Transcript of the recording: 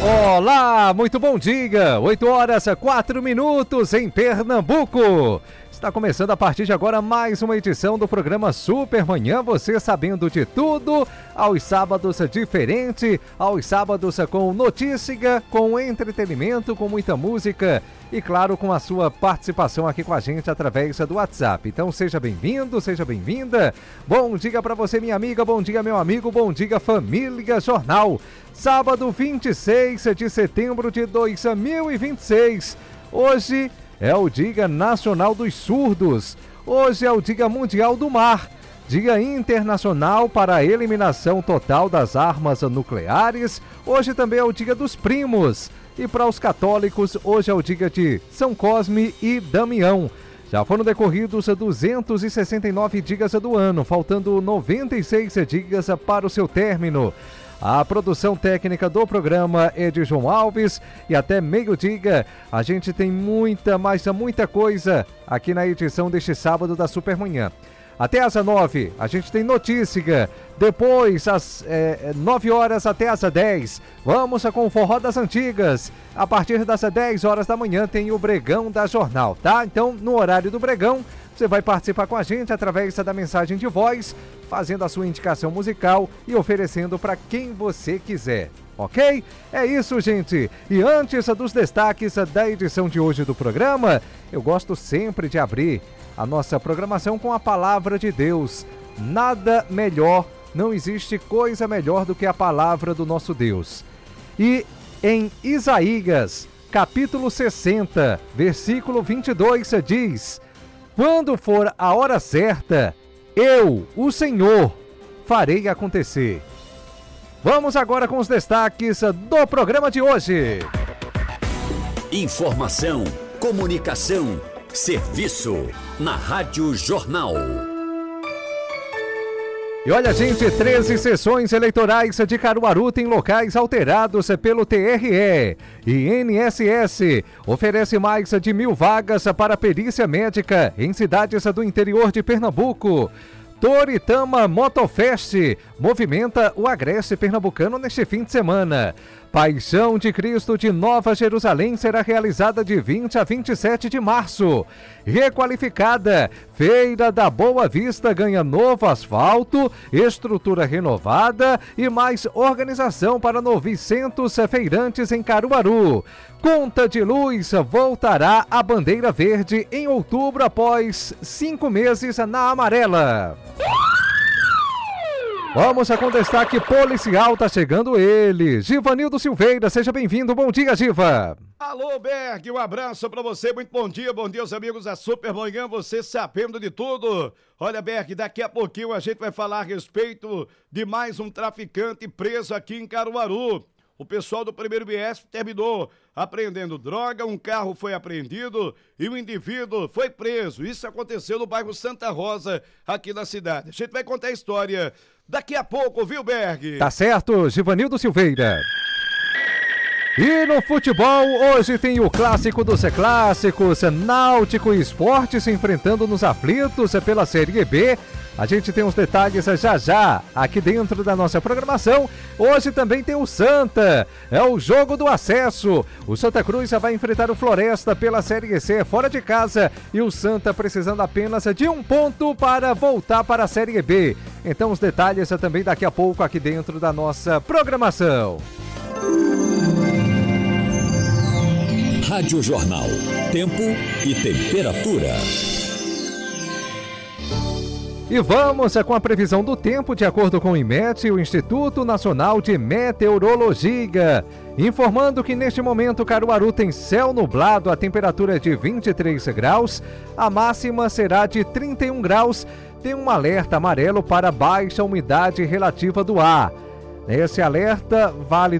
Olá, muito bom dia, 8h04 em Pernambuco. Está começando a partir de agora mais uma edição do programa Super Manhã, você sabendo de tudo, aos sábados diferente, aos sábados com notícia, com entretenimento, com muita música e claro com a sua participação aqui com a gente através do WhatsApp. Então seja bem-vindo, seja bem-vinda, bom dia para você minha amiga, bom dia meu amigo, bom dia família Jornal. Sábado 26 de setembro de 2026, hoje é o Dia Nacional dos Surdos, hoje é o Dia Mundial do Mar, Dia Internacional para a Eliminação Total das Armas Nucleares, hoje também é o Dia dos Primos, e para os católicos, hoje é o dia de São Cosme e Damião. Já foram decorridos 269 dias do ano, faltando 96 dias para o seu término. A produção técnica do programa é de João Alves e até meio-dia a gente tem muita coisa aqui na edição deste sábado da Supermanhã. Até às 9 a gente tem notícia, depois às 9 horas até às 10 vamos com o Forró das Antigas. A partir das 10 horas da manhã tem o Bregão da Jornal, tá? Então no horário do Bregão você vai participar com a gente através da mensagem de voz, fazendo a sua indicação musical e oferecendo para quem você quiser, ok? É isso, gente. E antes dos destaques da edição de hoje do programa, eu gosto sempre de abrir a nossa programação com a palavra de Deus. Nada melhor, não existe coisa melhor do que a palavra do nosso Deus. E em Isaías, capítulo 60, versículo 22, diz: quando for a hora certa, eu, o Senhor, farei acontecer. Vamos agora com os destaques do programa de hoje. Informação, comunicação, serviço na Rádio Jornal. E olha, gente, 13 sessões eleitorais de Caruaru têm locais alterados pelo TRE. E INSS oferece mais de 1.000 vagas para perícia médica em cidades do interior de Pernambuco. Toritama Motofest movimenta o Agreste pernambucano neste fim de semana. Paixão de Cristo de Nova Jerusalém será realizada de 20 a 27 de março. Requalificada, Feira da Boa Vista ganha novo asfalto, estrutura renovada e mais organização para 900 feirantes em Caruaru. Conta de luz voltará à bandeira verde em outubro após 5 meses na amarela. Vamos com destaque policial, tá chegando ele, Givanildo Silveira, seja bem-vindo, bom dia, Giva. Alô, Berg, um abraço pra você, muito bom dia aos amigos da Supermanhã, você sabendo de tudo. Olha, Berg, daqui a pouquinho a gente vai falar a respeito de mais um traficante preso aqui em Caruaru. O pessoal do primeiro BS terminou apreendendo droga, um carro foi apreendido e o indivíduo foi preso. Isso aconteceu no bairro Santa Rosa, aqui na cidade. A gente vai contar a história daqui a pouco, viu, Berg? Tá certo, Givanildo Silveira. E no futebol, hoje tem o clássico dos clássicos, Náutico e Sport se enfrentando nos aflitos pela Série B. A gente tem os detalhes já aqui dentro da nossa programação. Hoje também tem o Santa, é o jogo do acesso. O Santa Cruz vai enfrentar o Floresta pela Série C fora de casa e o Santa precisando apenas de um ponto para voltar para a Série B. Então os detalhes também daqui a pouco aqui dentro da nossa programação. Rádio Jornal, tempo e temperatura. E vamos com a previsão do tempo de acordo com o IMET, o Instituto Nacional de Meteorologia. Informando que neste momento Caruaru tem céu nublado, a temperatura é de 23 graus, a máxima será de 31 graus, tem um alerta amarelo para baixa umidade relativa do ar. Esse alerta vale